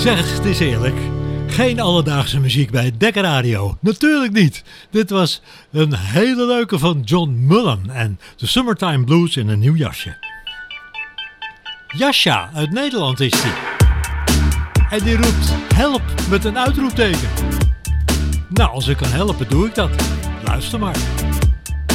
Zeg, het is eerlijk. Geen alledaagse muziek bij Dekker Radio. Natuurlijk niet. Dit was een hele leuke van John Mullen en de Summertime Blues in een nieuw jasje. Jascha uit Nederland is die. En die roept help met een uitroepteken. Nou, als ik kan helpen doe ik dat. Luister maar.